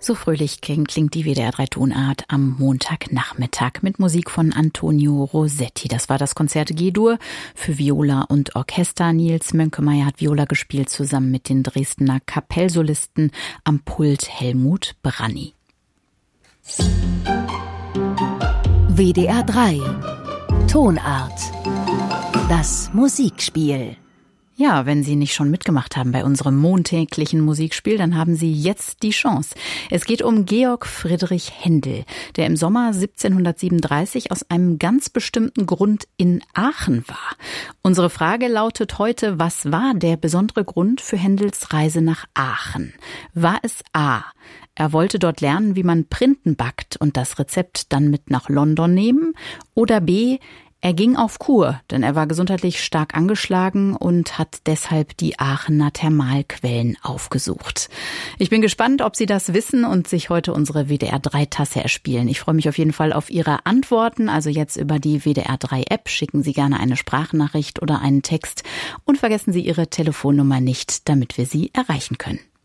So fröhlich klingt die WDR 3 Tonart am Montagnachmittag mit Musik von Antonio Rossetti. Das war das Konzert G-Dur für Viola und Orchester. Nils Mönkemeyer hat Viola gespielt, zusammen mit den Dresdner Kapellsolisten, am Pult Helmut Branny. WDR 3 Tonart. Das Musikspiel. Ja, wenn Sie nicht schon mitgemacht haben bei unserem montäglichen Musikspiel, dann haben Sie jetzt die Chance. Es geht um Georg Friedrich Händel, der im Sommer 1737 aus einem ganz bestimmten Grund in Aachen war. Unsere Frage lautet heute: Was war der besondere Grund für Händels Reise nach Aachen? War es A: Er wollte dort lernen, wie man Printen backt und das Rezept dann mit nach London nehmen? Oder B: Er ging auf Kur, denn er war gesundheitlich stark angeschlagen und hat deshalb die Aachener Thermalquellen aufgesucht. Ich bin gespannt, ob Sie das wissen und sich heute unsere WDR 3-Tasse erspielen. Ich freue mich auf jeden Fall auf Ihre Antworten, also jetzt über die WDR 3-App. Schicken Sie gerne eine Sprachnachricht oder einen Text und vergessen Sie Ihre Telefonnummer nicht, damit wir Sie erreichen können.